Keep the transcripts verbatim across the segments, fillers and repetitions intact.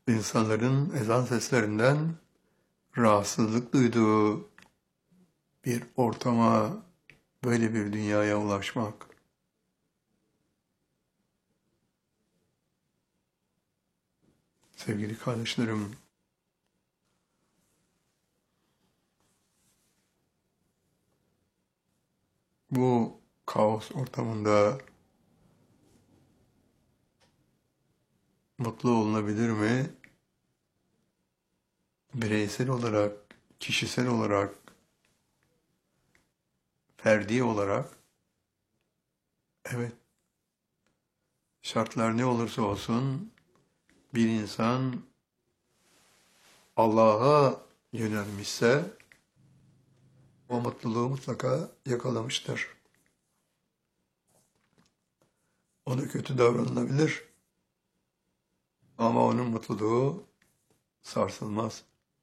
insanların ezan seslerinden rahatsızlık duyduğu bir ortama, böyle bir dünyaya ulaşmak. Sevgili kardeşlerim, bu kaos ortamında mutlu olunabilir mi? Bireysel olarak, kişisel olarak, ferdi olarak, evet, şartlar ne olursa olsun bir insan Allah'a yönelmişse o mutluluğu mutlaka yakalamıştır. Ona kötü davranılabilir ama onun mutluluğu sarsılmaz.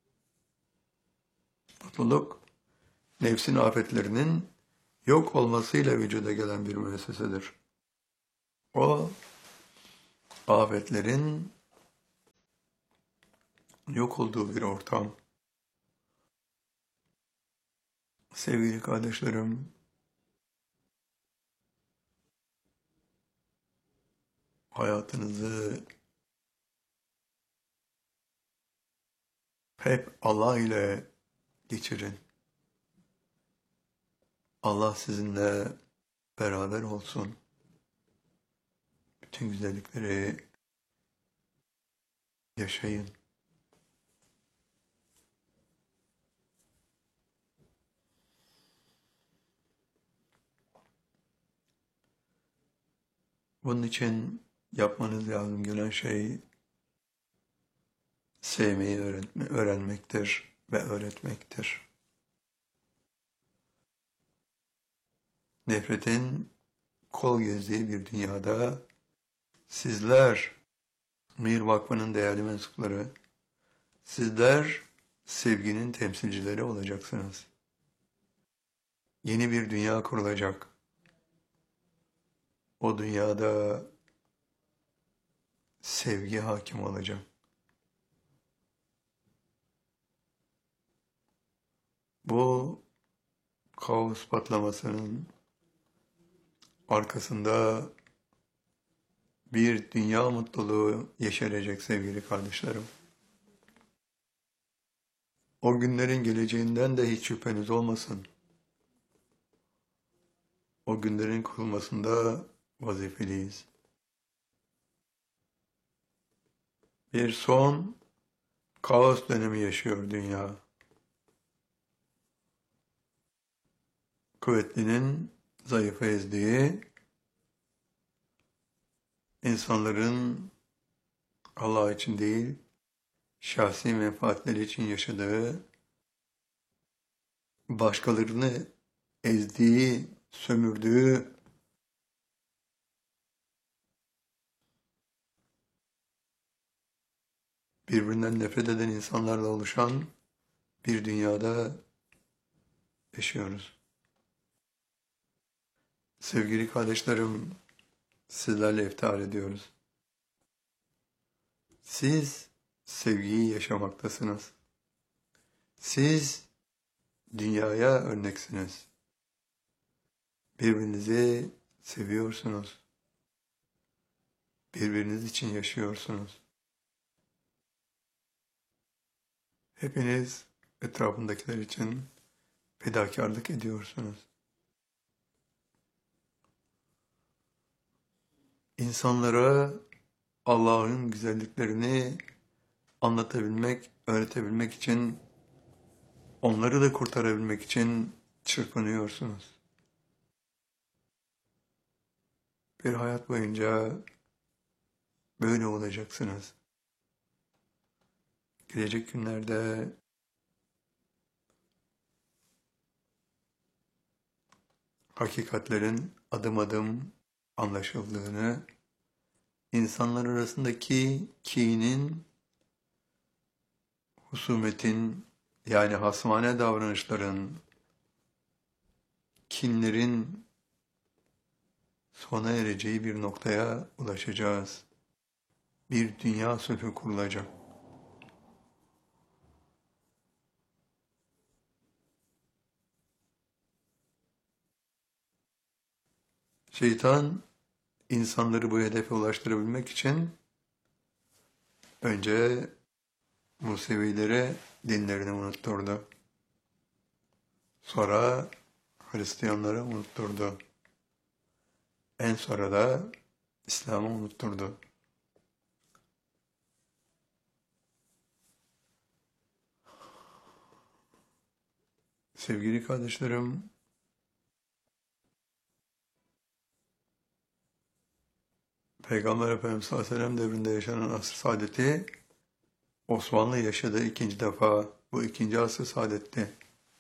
Mutluluk, nefsin afetlerinin yok olmasıyla vücuda gelen bir müessesedir. O afetlerin yok olduğu bir ortam. Sevgili kardeşlerim, hayatınızı hep Allah ile geçirin. Allah sizinle beraber olsun. Bütün güzellikleri yaşayın. Bunun için yapmanız lazım gelen şey sevmeyi öğretme, öğrenmektir ve öğretmektir. Nefretin kol gezdiği bir dünyada sizler, Mir Vakfı'nın değerli mensupları, sizler sevginin temsilcileri olacaksınız. Yeni bir dünya kurulacak. O dünyada sevgi hakim olacak. Bu kaos patlamasının arkasında bir dünya mutluluğu yeşerecek sevgili kardeşlerim. O günlerin geleceğinden de hiç şüpheniz olmasın. O günlerin kurulmasında vazifeliyiz. Bir son kaos dönemi yaşıyor dünya. Kuvvetlinin zayıfı ezdiği, insanların Allah için değil, şahsi menfaatleri için yaşadığı, başkalarını ezdiği, sömürdüğü, birbirinden nefret eden insanlarla oluşan bir dünyada yaşıyoruz. Sevgili kardeşlerim, sizlerle iftihar ediyoruz. Siz sevgiyi yaşamaktasınız. Siz dünyaya örneksiniz. Birbirinizi seviyorsunuz. Birbiriniz için yaşıyorsunuz. Hepiniz etrafındakiler için fedakarlık ediyorsunuz. İnsanlara Allah'ın güzelliklerini anlatabilmek, öğretebilmek için, onları da kurtarabilmek için çırpınıyorsunuz. Bir hayat boyunca böyle olacaksınız. Gelecek günlerde hakikatlerin adım adım anlaşıldığını, insanlar arasındaki kinin, husumetin, yani hasmane davranışların, kinlerin sona ereceği bir noktaya ulaşacağız. Bir dünya sulhü kurulacak. Şeytan insanları bu hedefe ulaştırabilmek için önce Musevilere dinlerini unutturdu. Sonra Hristiyanlara unutturdu. En sonra da İslam'ı unutturdu. Sevgili kardeşlerim, Peygamber Efendimiz sallallahu aleyhi ve sellem devrinde yaşanan asr-ı saadeti Osmanlı yaşadığı ikinci defa, bu ikinci asr-ı saadetti.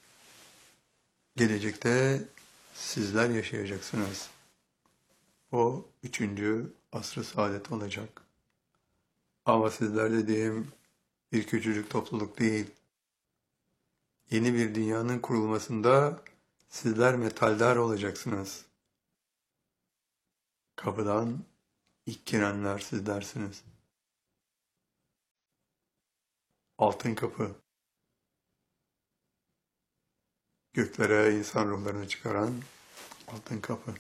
Gelecekte sizler yaşayacaksınız. O üçüncü asr-ı saadet olacak. Ama sizler dediğim bir küçücük topluluk değil. Yeni bir dünyanın kurulmasında sizler metaldar olacaksınız. Kapıdan ilk girenler sizlersiniz. Altın kapı. Göklere insan ruhlarını çıkaran altın kapı.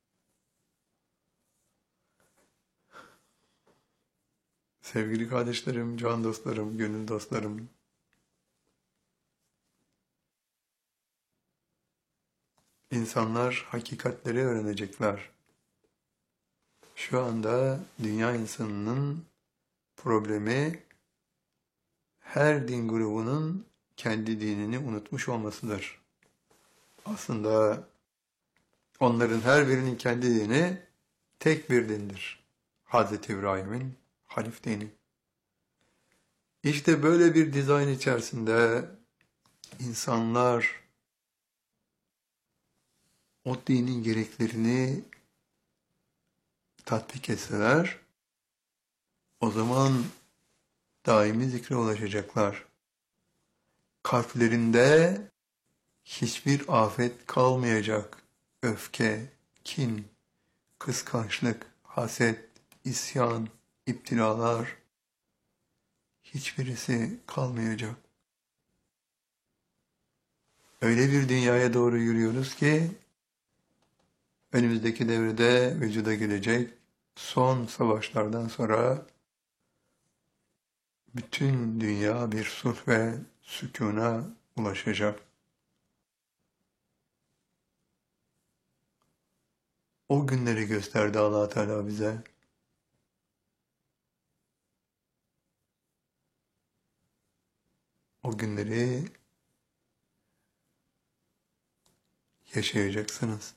Sevgili kardeşlerim, can dostlarım, gönül dostlarım, insanlar hakikatleri öğrenecekler. Şu anda dünya insanının problemi her din grubunun kendi dinini unutmuş olmasıdır. Aslında onların her birinin kendi dini tek bir dindir. Hazreti İbrahim'in Hanif dini. İşte böyle bir dizayn içerisinde insanlar o dinin gereklerini tatbik etseler, o zaman daimi zikre ulaşacaklar. Kalplerinde hiçbir afet kalmayacak. Öfke, kin, kıskançlık, haset, isyan, iptilalar hiçbirisi kalmayacak. Öyle bir dünyaya doğru yürüyoruz ki önümüzdeki devrede vücuda gelecek son savaşlardan sonra bütün dünya bir sulh ve sükûna ulaşacak. O günleri gösterdi Allah Teala bize. O günleri yaşayacaksınız.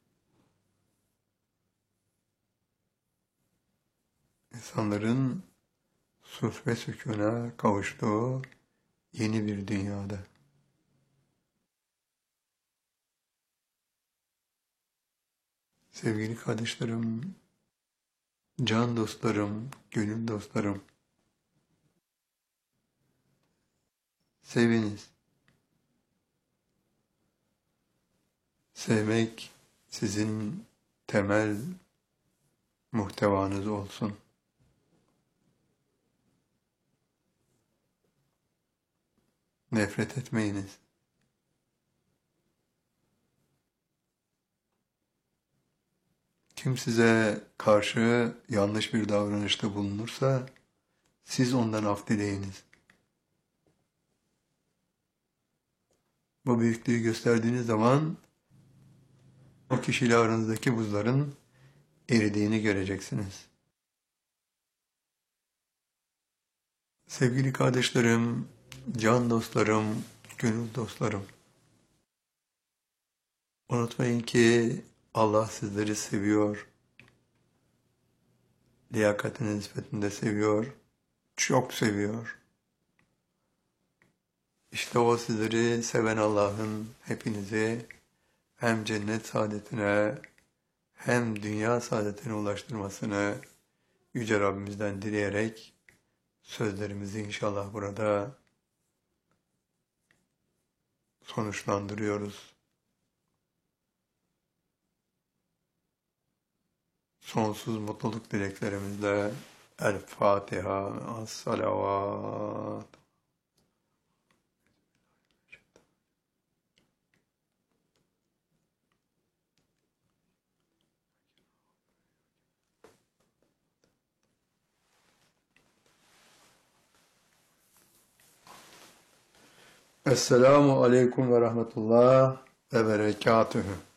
İnsanların sulh ve sükûna kavuştuğu yeni bir dünyada. Sevgili kardeşlerim, can dostlarım, gönül dostlarım, seviniz. Sevmek sizin temel muhtevanız olsun. Nefret etmeyiniz. Kim size karşı yanlış bir davranışta bulunursa, siz ondan af dileyiniz. Bu büyüklüğü gösterdiğiniz zaman, o kişiyle aranızdaki buzların eridiğini göreceksiniz. Sevgili kardeşlerim, can dostlarım, gönül dostlarım, unutmayın ki Allah sizleri seviyor, liyakatiniz nispetinde seviyor, çok seviyor. İşte o sizleri seven Allah'ın hepinizi hem cennet saadetine hem dünya saadetine ulaştırmasını Yüce Rabbimizden dileyerek sözlerimizi inşallah burada sonuçlandırıyoruz. Sonsuz mutluluk dileklerimizle El Fatiha, Es-Salavat. Esselamu aleyküm ve rahmetullah ve berekatühü.